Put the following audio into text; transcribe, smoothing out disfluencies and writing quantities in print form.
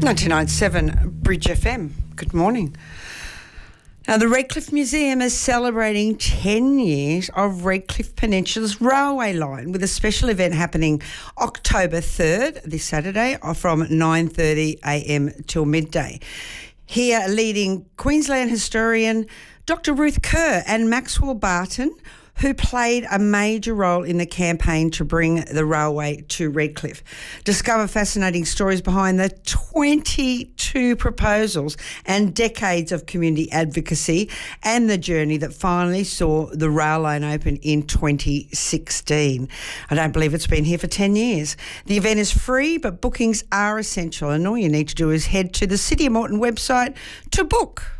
99.7 Bridge FM. Good morning. Now, the Redcliffe Museum is celebrating 10 years of Redcliffe Peninsula's railway line with a special event happening October 3rd, this Saturday, from 9:30am till midday. Here, leading Queensland historian Dr. Ruth Kerr and Maxwell Barton, who played a major role in the campaign to bring the railway to Redcliffe. Discover fascinating stories behind the 22 proposals and decades of community advocacy and the journey that finally saw the rail line open in 2016. I don't believe it's been here for 10 years. The event is free, but bookings are essential, and all you need to do is head to the City of Moreton website to book.